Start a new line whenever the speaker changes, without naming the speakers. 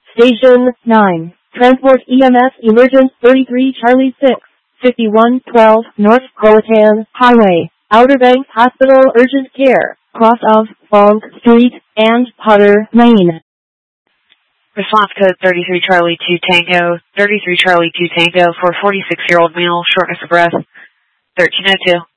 Station 9. Transport EMS Emergent 33 Charlie 6. 5112 North Croatan Highway. Outer Banks Hospital Urgent Care. Cross of Fong Street and Potter Lane.
Response code 33 Charlie 2 Tango. 33 Charlie 2 Tango for 46-year-old male, shortness of breath. 1302.